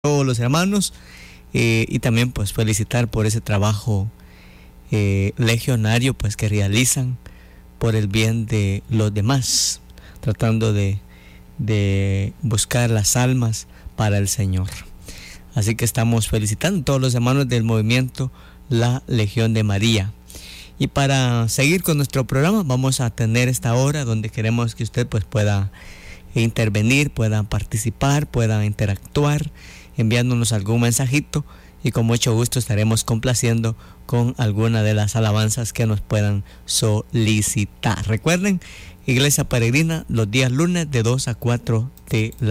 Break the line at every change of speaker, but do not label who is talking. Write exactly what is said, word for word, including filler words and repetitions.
todos los hermanos eh, y también pues felicitar por ese trabajo eh, legionario pues que realizan por el bien de los demás, tratando de, de buscar las almas para el Señor. Así que estamos felicitando a todos los hermanos del movimiento La Legión de María. Y para seguir con nuestro programa vamos a tener esta hora donde queremos que usted pues pueda intervenir, pueda participar, pueda interactuar, enviándonos algún mensajito, y con mucho gusto estaremos complaciendo con alguna de las alabanzas que nos puedan solicitar. Recuerden, Iglesia Peregrina, los días lunes de dos a cuatro de la